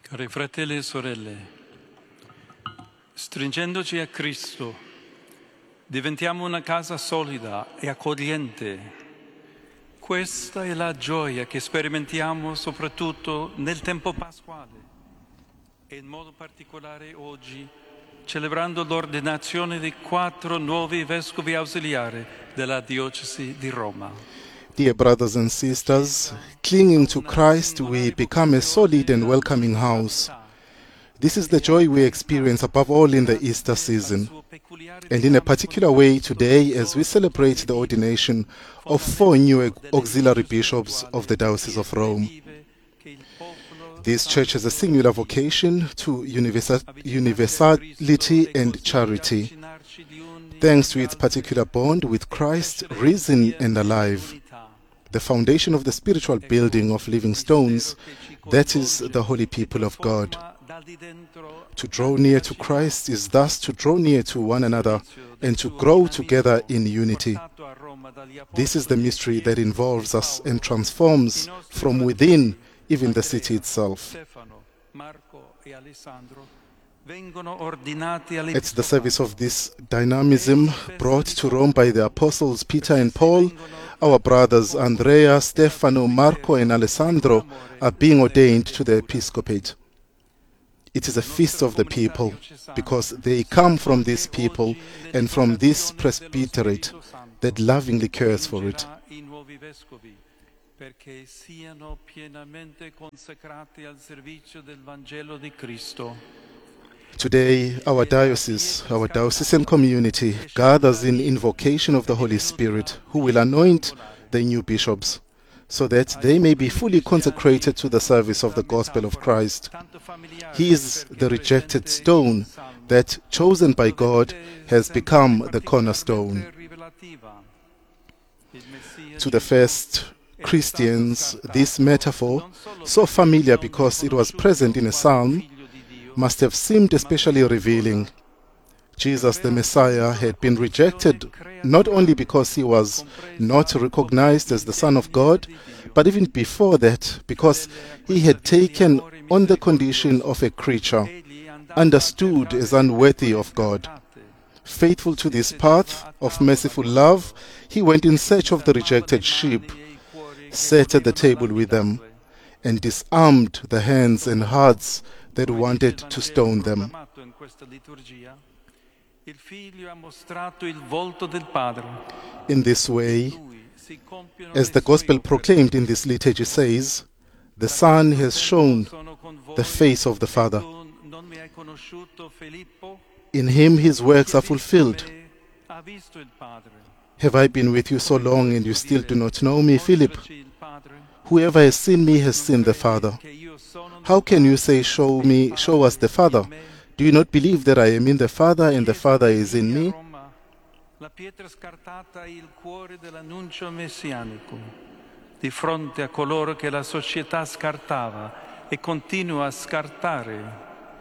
Cari fratelli e sorelle, stringendoci a Cristo, diventiamo una casa solida e accogliente. Questa è la gioia che sperimentiamo soprattutto nel tempo pasquale e in modo particolare oggi, celebrando l'ordinazione di 4 nuovi vescovi ausiliari della diocesi di Roma. Dear brothers and sisters, clinging to Christ, we become a solid and welcoming house. This is the joy we experience above all in the Easter season, and in a particular way today as we celebrate the ordination of 4 new auxiliary bishops of the Diocese of Rome. This church has a singular vocation to universality and charity, thanks to its particular bond with Christ, risen and alive, the foundation of the spiritual building of living stones, that is the holy people of God. To draw near to Christ is thus to draw near to one another and to grow together in unity. This is the mystery that involves us and transforms from within even the city itself. At the service of this dynamism brought to Rome by the apostles Peter and Paul, our brothers Andrea, Stefano, Marco and Alessandro are being ordained to the episcopate. It is a feast of the people because they come from this people and from this presbyterate that lovingly cares for it. Perché siano pienamente consacrati al servizio del Vangelo di Cristo. Today, our diocesan community gathers in invocation of the Holy Spirit, who will anoint the new bishops, so that they may be fully consecrated to the service of the gospel of Christ. He is the rejected stone that, chosen by God, has become the cornerstone. To the first Christians, this metaphor, so familiar because it was present in a psalm, must have seemed especially revealing. Jesus the Messiah had been rejected not only because he was not recognized as the Son of God, but even before that, because he had taken on the condition of a creature, understood as unworthy of God. Faithful to this path of merciful love, he went in search of the rejected sheep, sat at the table with them, and disarmed the hands and hearts that wanted to stone them. In this way, as the gospel proclaimed in this liturgy says, the Son has shown the face of the Father. In him his works are fulfilled. Have I been with you so long and you still do not know me, Philip? Whoever has seen me has seen the Father. How can you say, show us the Father? Do you not believe that I am in the Father and the Father is in me? La pietra scartata è il cuore dell'annuncio messianico, di fronte a coloro che la società scartava e continua a scartare.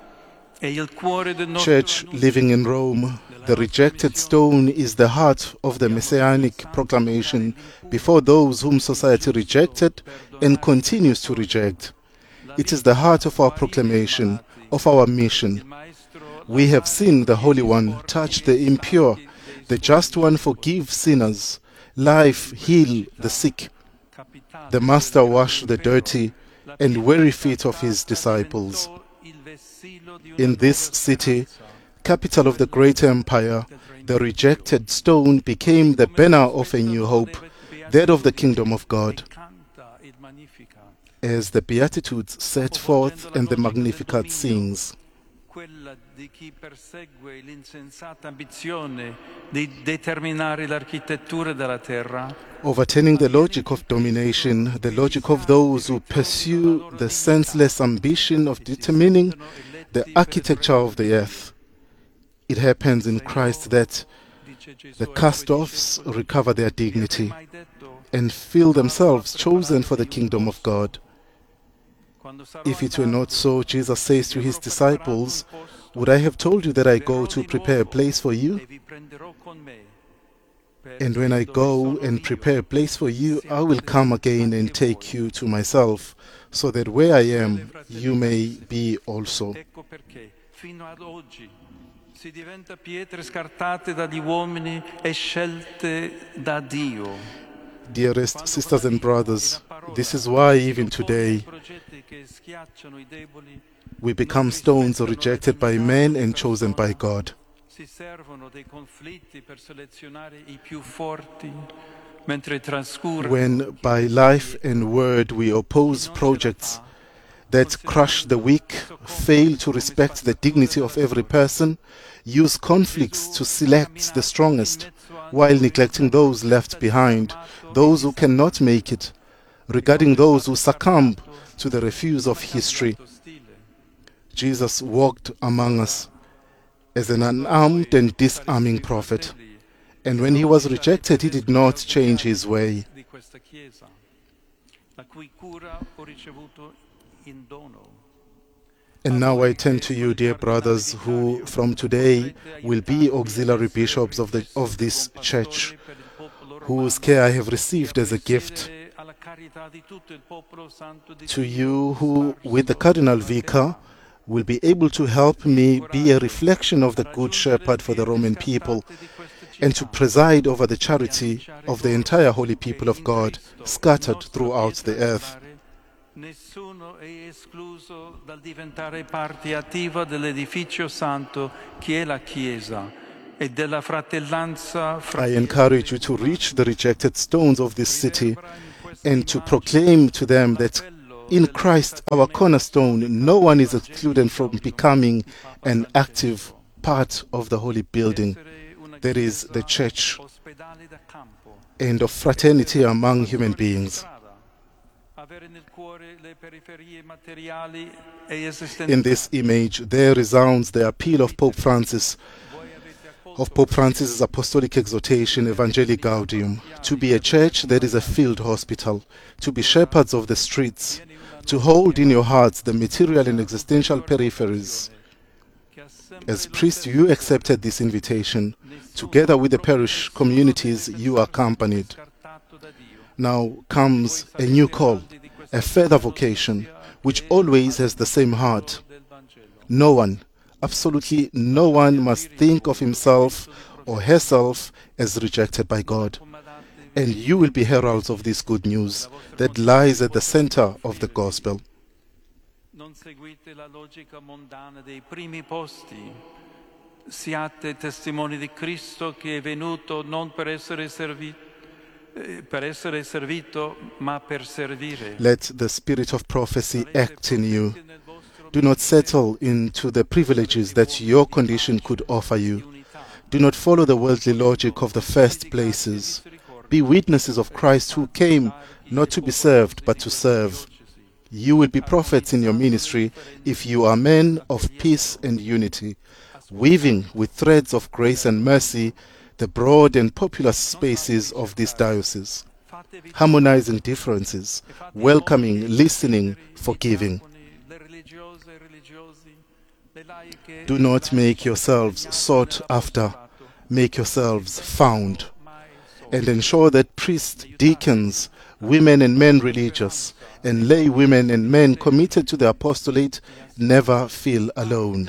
Church living in Rome, the rejected stone is the heart of the messianic proclamation before those whom society rejected and continues to reject. It is the heart of our proclamation, of our mission. We have seen the Holy One touch the impure, the Just One forgive sinners, life heal the sick, the Master wash the dirty and weary feet of his disciples. In this city, capital of the great empire, the rejected stone became the banner of a new hope, that of the kingdom of God. As the Beatitudes set forth and the Magnificat sings, quella di chi persegue l'insensata ambizione di determinare l'architettura della terra. Overturning the logic of domination, the logic of those who pursue the senseless ambition of determining the architecture of the earth. It happens in Christ that the cast-offs recover their dignity and feel themselves chosen for the kingdom of God. If it were not so, Jesus says to his disciples, would I have told you that I go to prepare a place for you? And when I go and prepare a place for you, I will come again and take you to myself, so that where I am, you may be also. Ecco perché fino ad oggi si diventa pietre scartate dagli uomini e scelte da Dio. Dearest sisters and brothers, this is why even today we become stones rejected by men and chosen by God. Si servono dei conflitti per selezionare i più forti, mentre trascurano When by life and word we oppose projects that crush the weak, fail to respect the dignity of every person, use conflicts to select the strongest, while neglecting those left behind, those who cannot make it, regarding those who succumb to the refuse of history. Jesus walked among us as an unarmed and disarming prophet. And when he was rejected, he did not change his way. di questa Chiesa, la cui cura ho ricevuto in dono. And now I turn to you, dear brothers, who from today will be auxiliary bishops of this church, whose care I have received as a gift. To you who, with the Cardinal Vicar, will be able to help me be a reflection of the Good Shepherd for the Roman people, and to preside over the charity of the entire holy people of God scattered throughout the earth. Nessuno è escluso dal diventare parte attiva dell'edificio santo che è la Chiesa e della fratellanza fra I encourage you to reach the rejected stones of this city and to proclaim to them that in Christ, our cornerstone, no one is excluded from becoming an active part of the holy building. That is the church, ospedale da campo. and of fraternity among human beings. Avere nel cuore le periferie materiali e esistenziali. In this image, there resounds the appeal of Pope Francis, of Pope Francis's apostolic exhortation, Evangelii Gaudium, to be a church that is a field hospital, to be shepherds of the streets, to hold in your hearts the material and existential peripheries. As priest, you accepted this invitation. Together with the parish communities, you accompanied. Now comes a new call, a further vocation, which always has the same heart. No one, absolutely no one, must think of himself or herself as rejected by God. And you will be heralds of this good news that lies at the center of the gospel. Non seguite la logica mondana dei primi posti. Siate testimoni di Cristo che è venuto non per essere servito, ma per servire. Let the spirit of prophecy act in you. Do not settle into the privileges that your condition could offer you. Do not follow the worldly logic of the first places. Be witnesses of Christ, who came not to be served but to serve. You will be prophets in your ministry if you are men of peace and unity, weaving with threads of grace and mercy the broad and populous spaces of this diocese, harmonizing differences, welcoming, listening, forgiving. Do not make yourselves sought after, make yourselves found, and ensure that priests, deacons, women and men religious, and lay women and men committed to the apostolate never feel alone.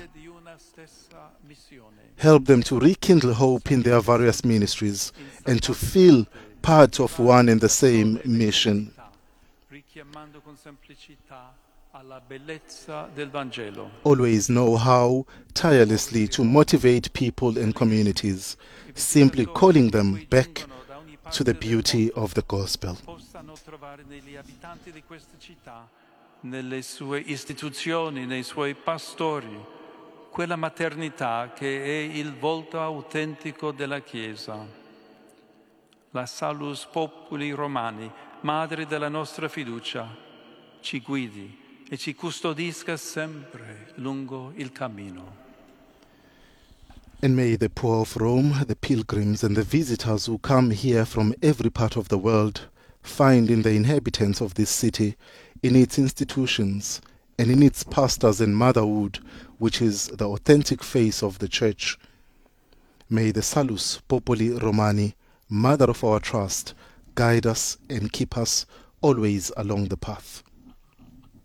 Help them to rekindle hope in their various ministries and to feel part of one and the same mission. Richiamando con semplicità alla bellezza del Vangelo. Always know how tirelessly to motivate people and communities, simply calling them back to the beauty of the gospel. Possano trovare negli abitanti di questa città, nelle sue istituzioni, nei suoi pastori, quella maternità che è il volto autentico della Chiesa. La Salus Populi Romani, madre della nostra fiducia, ci guidi e ci custodisca sempre lungo il cammino. And may the poor of Rome, the pilgrims and the visitors who come here from every part of the world find in the inhabitants of this city, in its institutions, and in its pastors and motherhood, which is the authentic face of the Church. May the Salus Populi Romani, Mother of our trust, guide us and keep us always along the path.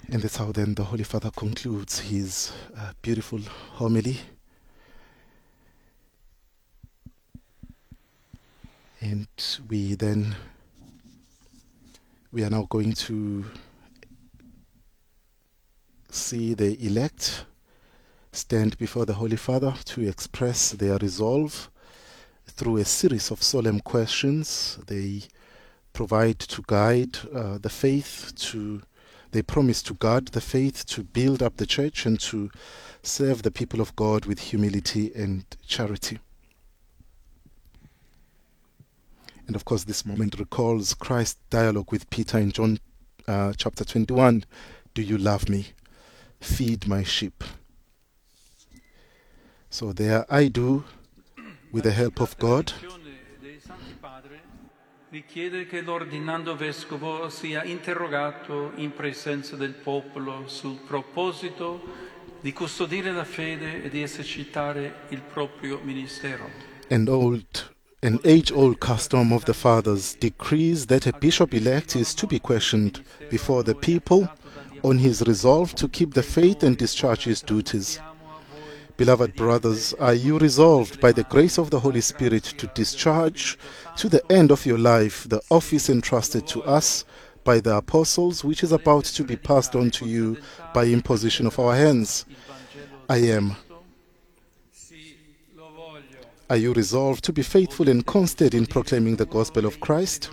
And that's how then the Holy Father concludes his beautiful homily. And we are now going to see the elect stand before the Holy Father to express their resolve through a series of solemn questions. They provide to guide the faith, they promise to guard the faith, to build up the church, and to serve the people of God with humility and charity. And of course, this moment recalls Christ's dialogue with Peter in John chapter 21. Do you love me? Feed my sheep. So there I do, with the help of God. Richiede che l'ordinando vescovo sia interrogato in presenza del popolo sul proposito di custodire la fede e di esercitare il proprio ministero. An age-old custom of the fathers decrees that a bishop-elect is to be questioned before the people on his resolve to keep the faith and discharge his duties. Beloved brothers, are you resolved by the grace of the Holy Spirit to discharge to the end of your life the office entrusted to us by the apostles, which is about to be passed on to you by imposition of our hands? I am. Are you resolved to be faithful and constant in proclaiming the gospel of Christ?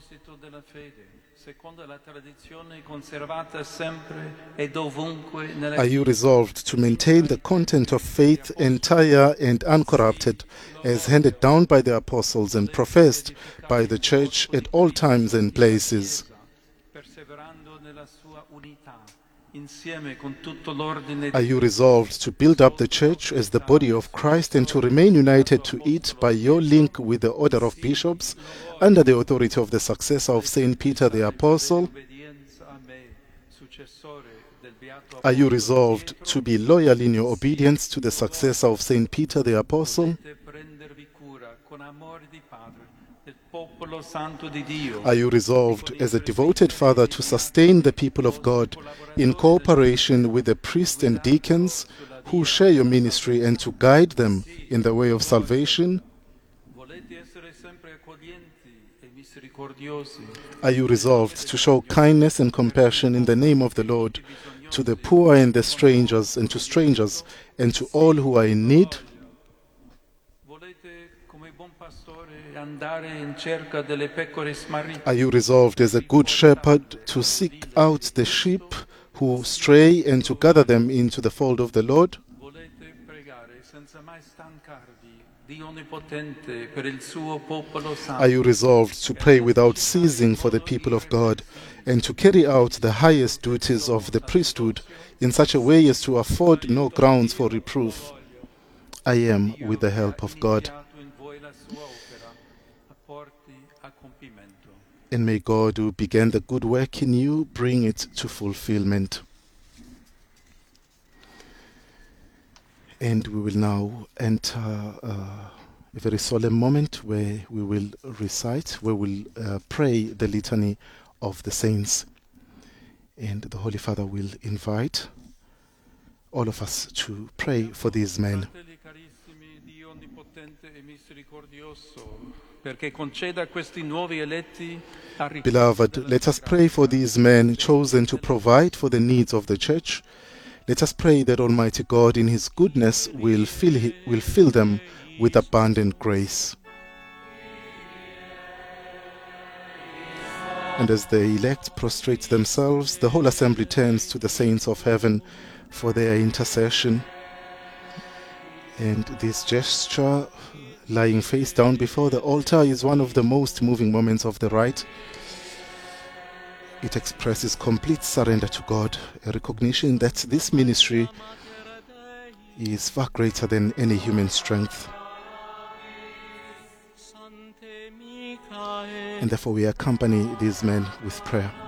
Are you resolved to maintain the content of faith entire and uncorrupted, as handed down by the apostles and professed by the church at all times and places? Are you resolved to build up the church as the body of Christ and to remain united to it by your link with the order of bishops under the authority of the successor of Saint Peter the Apostle? Are you resolved to be loyal in your obedience to the successor of Saint Peter the Apostle? Are you resolved as a devoted father to sustain the people of God in cooperation with the priests and deacons who share your ministry and to guide them in the way of salvation? Are you resolved to show kindness and compassion in the name of the Lord to the poor and the strangers and to all who are in need? Are you resolved as a good shepherd to seek out the sheep who stray and to gather them into the fold of the Lord? Are you resolved to pray without ceasing for the people of God and to carry out the highest duties of the priesthood in such a way as to afford no grounds for reproof? I am, with the help of God. And may God, who began the good work in you, bring it to fulfillment. And we will now enter a very solemn moment where we will pray the litany of the saints. And the Holy Father will invite all of us to pray for these men. Beloved, let us pray for these men chosen to provide for the needs of the church. Let us pray that Almighty God in His goodness will fill them with abundant grace. And as the elect prostrate themselves, the whole assembly turns to the saints of heaven for their intercession. And this gesture, lying face down before the altar, is one of the most moving moments of the rite. It expresses complete surrender to God, a recognition that this ministry is far greater than any human strength. And therefore we accompany these men with prayer.